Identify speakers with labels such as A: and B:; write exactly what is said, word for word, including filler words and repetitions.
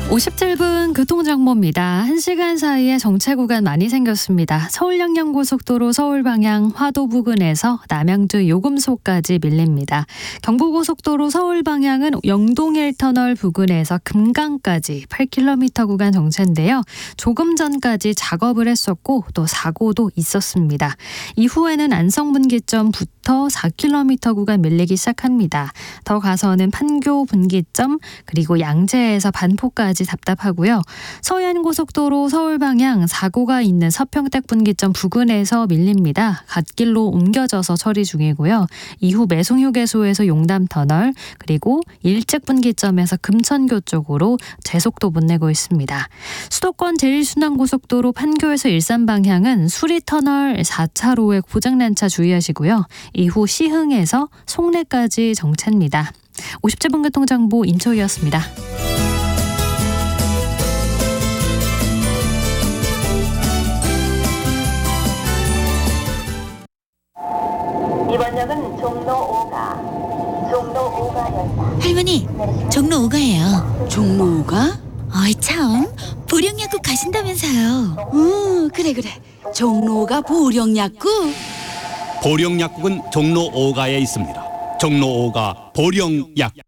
A: 오십칠 분 교통정보입니다. 한 시간 사이에 정체 구간 많이 생겼습니다. 서울 양양고속도로 서울 방향 화도 부근에서 남양주 요금소까지 밀립니다. 경부고속도로 서울 방향은 영동 일 터널 부근에서 금강까지 팔 킬로미터 구간 정체인데요. 조금 전까지 작업을 했었고 또 사고도 있었습니다. 이후에는 안성분기점부터 사 킬로미터 구간 밀리기 시작합니다. 더 가서는 판교 분기점 그리고 양재에서 반포까지 답답하고요. 서해안고속도로 서울 방향 사고가 있는 서평택 분기점 부근에서 밀립니다. 갓길로 옮겨져서 처리 중이고요. 이후 매송휴게소에서 용담터널 그리고 일찍 분기점에서 금천교 쪽으로 제속도 못 내고 있습니다. 수도권 제일순환고속도로 판교에서 일산 방향은 수리터널 사 차로에 고장난 차 주의하시고요. 이후 시흥에서 송내까지 정체입니다. 오십칠 분 교통정보 임초희였습니다.
B: 이번 역은 종로 오가, 종로 오가역입니다.
C: 할머니, 종로 오가예요.
D: 종로 오가?
C: 어이 참, 보령약국 가신다면서요.
D: 응, 그래 그래. 종로 오가 보령약국?
E: 보령약국은 종로 오가에 있습니다. 종로 오가 보령약국.